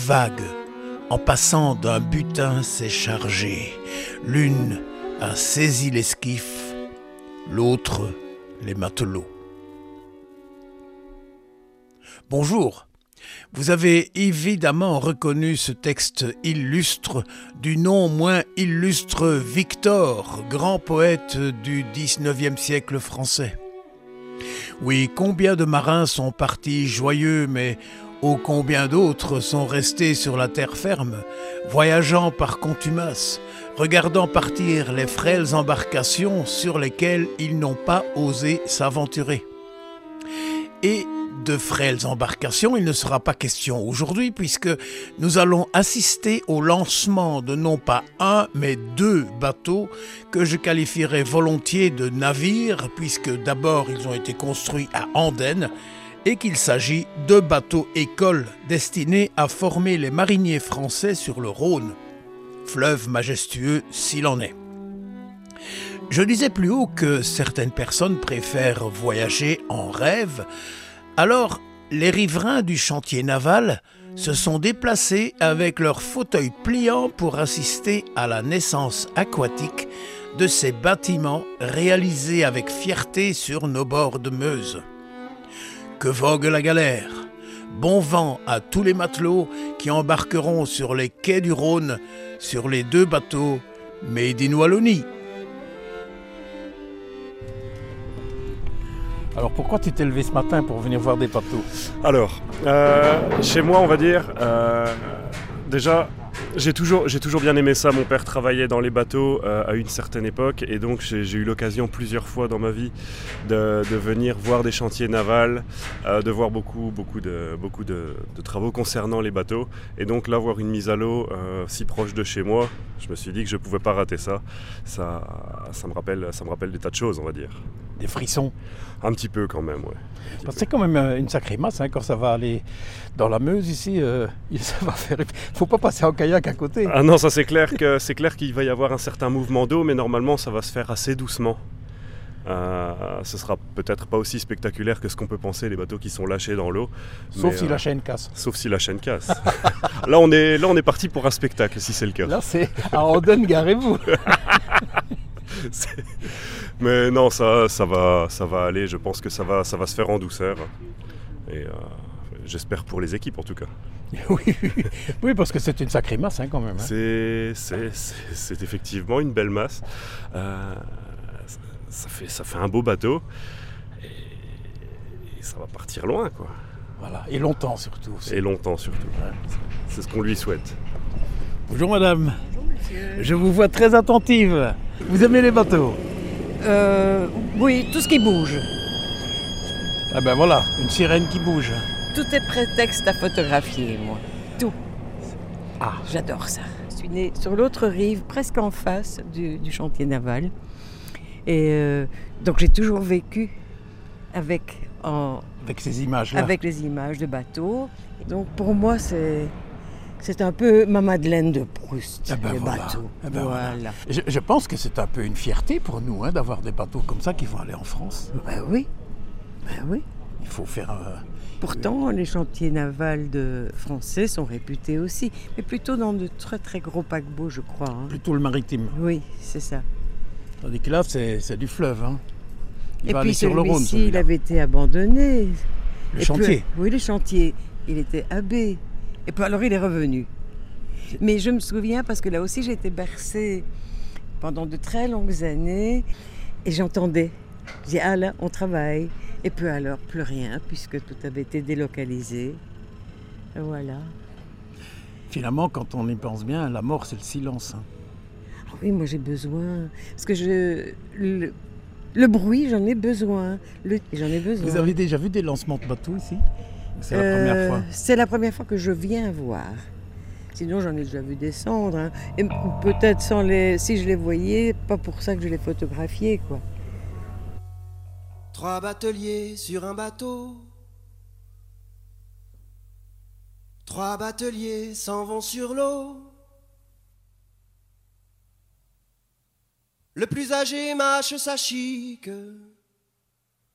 Vague, en passant d'un butin s'est chargée. L'une a saisi l'esquif, l'autre les matelots. Bonjour. Vous avez évidemment reconnu ce texte illustre du non moins illustre Victor, grand poète du XIXe siècle français. Oui, combien de marins sont partis joyeux, mais ô combien d'autres sont restés sur la terre ferme, voyageant par contumace, regardant partir les frêles embarcations sur lesquelles ils n'ont pas osé s'aventurer. Et de frêles embarcations, il ne sera pas question aujourd'hui puisque nous allons assister au lancement de non pas un mais deux bateaux que je qualifierais volontiers de navires puisque d'abord ils ont été construits à Andenne et qu'il s'agit de bateaux écoles destinés à former les mariniers français sur le Rhône, fleuve majestueux s'il en est. Je disais plus haut que certaines personnes préfèrent voyager en rêve. Alors, les riverains du chantier naval se sont déplacés avec leurs fauteuils pliants pour assister à la naissance aquatique de ces bâtiments réalisés avec fierté sur nos bords de Meuse. Que vogue la galère! Bon vent à tous les matelots qui embarqueront sur les quais du Rhône sur les deux bateaux Made in Wallonie. Alors pourquoi tu t'es levé ce matin pour venir voir des bateaux? Alors, chez moi on va dire, déjà j'ai toujours bien aimé ça. Mon père travaillait dans les bateaux à une certaine époque et donc j'ai eu l'occasion plusieurs fois dans ma vie de venir voir des chantiers navals, de voir beaucoup de travaux concernant les bateaux. Et donc là, voir une mise à l'eau si proche de chez moi, je me suis dit que je ne pouvais pas rater ça. Ça me rappelle des tas de choses, on va dire. Des frissons? Un petit peu quand même, ouais. Parce que c'est quand même une sacrée masse, hein, quand ça va aller dans la Meuse ici, ça va faire... Faut pas passer en kayak à côté. Ah non, ça c'est clair qu'il va y avoir un certain mouvement d'eau, mais normalement ça va se faire assez doucement. Ce sera peut-être pas aussi spectaculaire que ce qu'on peut penser, les bateaux qui sont lâchés dans l'eau. Sauf si la chaîne casse. Sauf si la chaîne casse. Là on est parti pour un spectacle, si c'est le cas. Là c'est à Andenne, garez-vous. Mais non, ça va aller. Je pense que ça va se faire en douceur. Et j'espère pour les équipes en tout cas. Oui, parce que c'est une sacrée masse hein, quand même. Hein. C'est effectivement une belle masse. Ça fait un beau bateau. Et ça va partir loin, quoi. Voilà, et longtemps surtout. Et longtemps surtout. Ouais. C'est ce qu'on lui souhaite. Bonjour madame. Bonjour monsieur. Je vous vois très attentive. Vous aimez les bateaux? Oui, tout ce qui bouge. Ah ben voilà, une sirène qui bouge. Tout est prétexte à photographier, moi. Tout. Ah. J'adore ça. Je suis née sur l'autre rive, presque en face du chantier naval. Et donc j'ai toujours vécu avec ces images-là. Avec les images de bateaux. Donc pour moi, c'est un peu ma Madeleine de Proust, les bateaux. Voilà. Je pense que c'est un peu une fierté pour nous hein, d'avoir des bateaux comme ça qui vont aller en France. Ben oui. Il faut faire... Pourtant, les chantiers navals français sont réputés aussi, mais plutôt dans de très très gros paquebots, je crois. Hein. Plutôt le maritime. Oui, c'est ça. Tandis que là, c'est du fleuve. Hein. Et puis celui-ci, il avait été abandonné. Le chantier? Oui, le chantier. Il était abbé. Et puis alors, il est revenu. Mais je me souviens, parce que là aussi, j'ai été bercée pendant de très longues années, et j'entendais. Je disais, ah là, on travaille. Et puis alors, plus rien, puisque tout avait été délocalisé. Et voilà. Finalement, quand on y pense bien, la mort, c'est le silence. Hein. Ah oui, moi j'ai besoin. Parce que le bruit, j'en ai besoin. Vous avez déjà vu des lancements de bateaux ici? C'est la première fois? C'est la première fois que je viens voir. Sinon, j'en ai déjà vu descendre. Hein. Et peut-être si je les voyais, pas pour ça que je les photographiais, quoi. 3 bateliers sur un bateau. 3 bateliers s'en vont sur l'eau. Le plus âgé mâche sa chique.